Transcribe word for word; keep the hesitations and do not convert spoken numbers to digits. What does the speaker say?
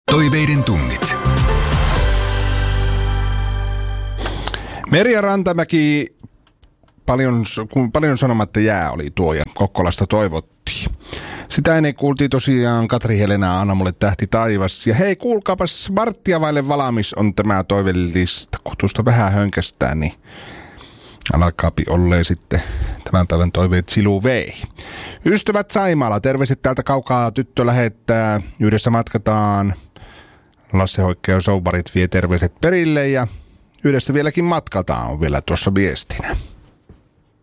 Toiveiden tunnit. Merja Rantamäki, paljon, kun paljon sanomatta jää oli tuo ja Kokkolasta toivottiin. Sitä ennen kuultiin tosiaan Katri Helena, anna mulle tähti taivas. Ja hei, kuulkaapas, varttia vaille valmis on tämä toivellista. Kun tuosta vähän hönkästää, niin alkaapi olleen sitten tämän päivän toiveet silu vei. Ystävät Saimaalla, terveiset täältä kaukaa, tyttö lähettää, yhdessä matkataan. Lasse Hoikka ja Soubarit vie terveiset perille ja yhdessä vieläkin matkataan, on vielä tuossa viestinä.